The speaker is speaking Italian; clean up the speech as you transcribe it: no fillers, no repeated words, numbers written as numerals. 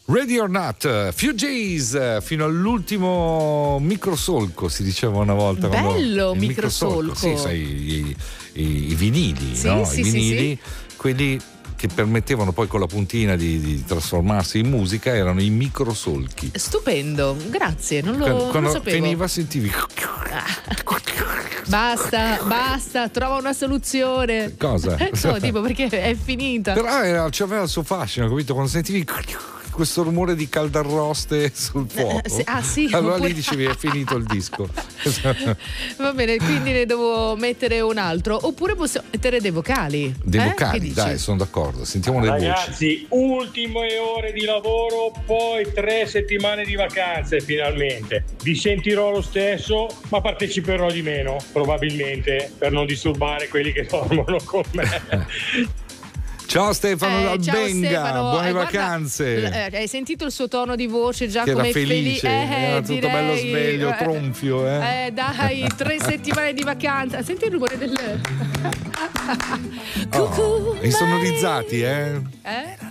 Ready or Not, Fugees, fino all'ultimo microsolco, si diceva una volta. Bello, il microsolco. Sì, sai, i vinili, sì, no? Sì, I vinili, sì. quelli che permettevano poi con la puntina di trasformarsi in musica, erano i microsolchi. Stupendo, grazie, non lo Quando sapevo. veniva sentivi... Basta, trova una soluzione. Cosa? No, tipo perché è finita. Però c'aveva il suo fascino, capito? Quando sentivi questo rumore di caldarroste sul fuoco, sì, allora oppure... lì dicevi è finito il disco. Va bene, quindi ne devo mettere un altro, oppure possiamo mettere dei vocali. Dei vocali, dai, sono d'accordo, sentiamo le voci. Ragazzi, ultime ore di lavoro, poi 3 settimane di vacanze finalmente. Vi sentirò lo stesso, ma parteciperò di meno, probabilmente, per non disturbare quelli che dormono con me. Ciao Stefano dal ciao Benga, Stefano. buone Guarda, vacanze. hai sentito il suo tono di voce già che come era felice, era tutto direi, bello sveglio, tronfio. Dai, 3 settimane di vacanza. Senti il rumore del... Insonorizzati,